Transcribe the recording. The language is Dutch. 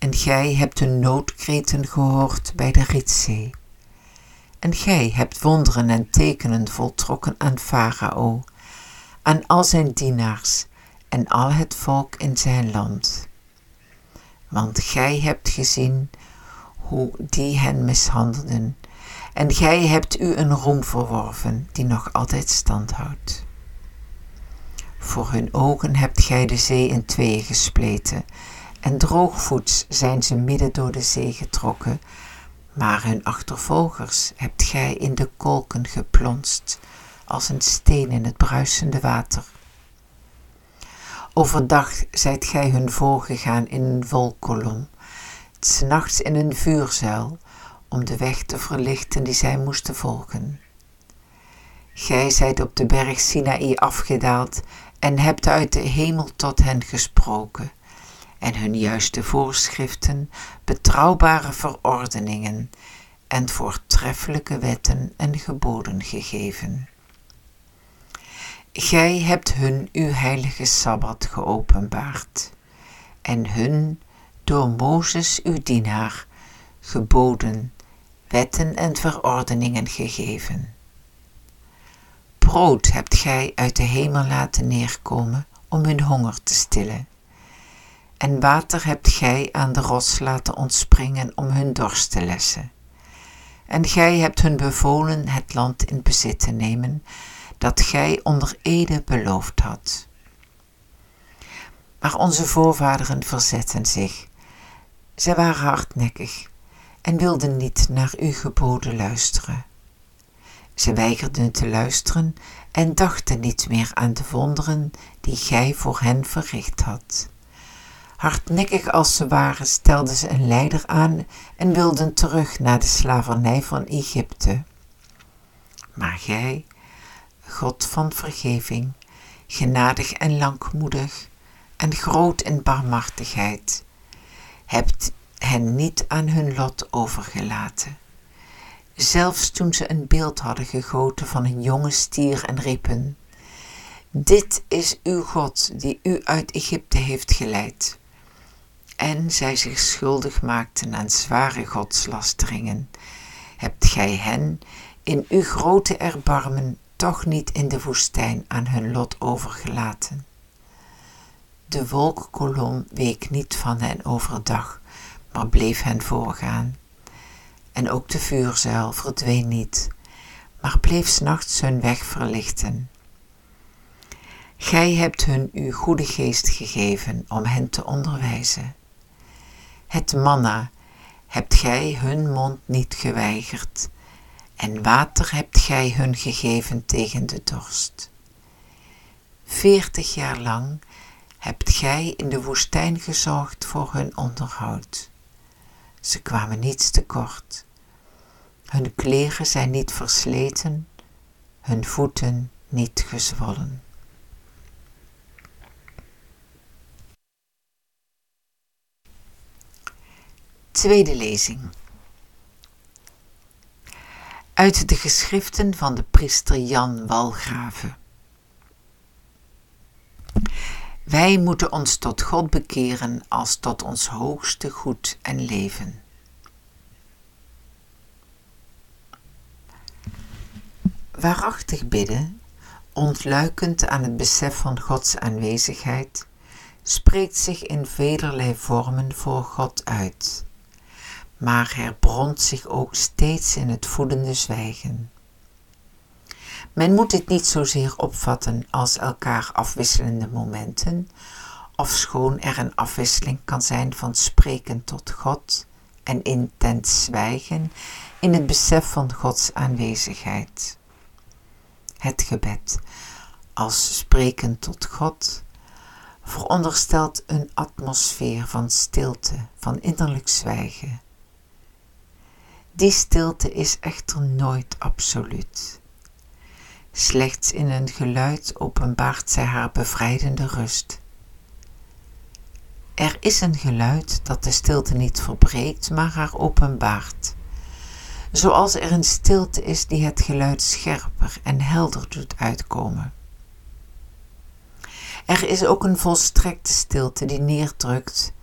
En gij hebt hun noodkreten gehoord bij de Rietzee. En gij hebt wonderen en tekenen voltrokken aan Farao, aan al zijn dienaars en al het volk in zijn land. Want gij hebt gezien hoe die hen mishandelden, en gij hebt u een roem verworven die nog altijd stand houdt. Voor hun ogen hebt gij de zee in tweeën gespleten, en droogvoets zijn ze midden door de zee getrokken, maar hun achtervolgers hebt gij in de kolken geplonst, als een steen in het bruisende water. Overdag zijt gij hun voorgegaan in een wolkkolom, 's nachts in een vuurzuil, om de weg te verlichten die zij moesten volgen. Gij zijt op de berg Sinaï afgedaald en hebt uit de hemel tot hen gesproken, en hun juiste voorschriften, betrouwbare verordeningen en voortreffelijke wetten en geboden gegeven. Gij hebt hun uw heilige Sabbat geopenbaard, en hun door Mozes uw dienaar geboden, wetten en verordeningen gegeven. Brood hebt gij uit de hemel laten neerkomen om hun honger te stillen, en water hebt gij aan de rots laten ontspringen om hun dorst te lessen. En gij hebt hun bevolen het land in bezit te nemen, dat gij onder ede beloofd had. Maar onze voorvaderen verzetten zich. Zij waren hardnekkig en wilden niet naar uw geboden luisteren. Ze weigerden te luisteren en dachten niet meer aan de wonderen die gij voor hen verricht had. Hardnekkig als ze waren, stelden ze een leider aan en wilden terug naar de slavernij van Egypte. Maar gij, God van vergeving, genadig en langmoedig en groot in barmhartigheid, hebt hen niet aan hun lot overgelaten. Zelfs toen ze een beeld hadden gegoten van een jonge stier en riepen: dit is uw God die u uit Egypte heeft geleid. En zij zich schuldig maakten aan zware godslasteringen, hebt gij hen in uw grote erbarmen toch niet in de woestijn aan hun lot overgelaten. De wolkkolom week niet van hen overdag, maar bleef hen voorgaan. En ook de vuurzuil verdween niet, maar bleef 's nachts hun weg verlichten. Gij hebt hun uw goede geest gegeven om hen te onderwijzen. Het manna hebt gij hun mond niet geweigerd, en water hebt gij hun gegeven tegen de dorst. 40 jaar lang hebt gij in de woestijn gezorgd voor hun onderhoud. Ze kwamen niets tekort. Hun kleren zijn niet versleten, hun voeten niet gezwollen. Tweede lezing. Uit de geschriften van de priester Jan Walgrave. Wij moeten ons tot God bekeren als tot ons hoogste goed en leven. Waarachtig bidden, ontluikend aan het besef van Gods aanwezigheid, spreekt zich in velerlei vormen voor God uit, maar herbront zich ook steeds in het voedende zwijgen. Men moet dit niet zozeer opvatten als elkaar afwisselende momenten, ofschoon er een afwisseling kan zijn van spreken tot God en intens zwijgen in het besef van Gods aanwezigheid. Het gebed, als spreken tot God, veronderstelt een atmosfeer van stilte, van innerlijk zwijgen. Die stilte is echter nooit absoluut. Slechts in een geluid openbaart zij haar bevrijdende rust. Er is een geluid dat de stilte niet verbreekt, maar haar openbaart. Zoals er een stilte is die het geluid scherper en helder doet uitkomen. Er is ook een volstrekte stilte die neerdrukt